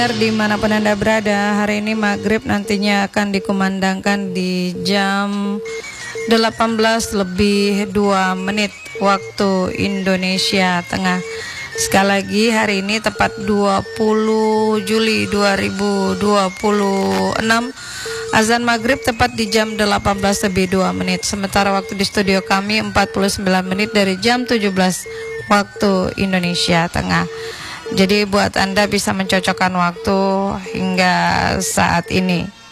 pendengar dimanapun Anda berada, hari ini maghrib nantinya akan dikumandangkan di jam 18:02 waktu Indonesia Tengah. Sekali lagi hari ini tepat 20 Juli 2026. Azan maghrib tepat di jam 18:02. Sementara waktu di studio kami 49 menit dari jam 17 waktu Indonesia Tengah. Jadi buat Anda bisa mencocokkan waktu hingga saat ini.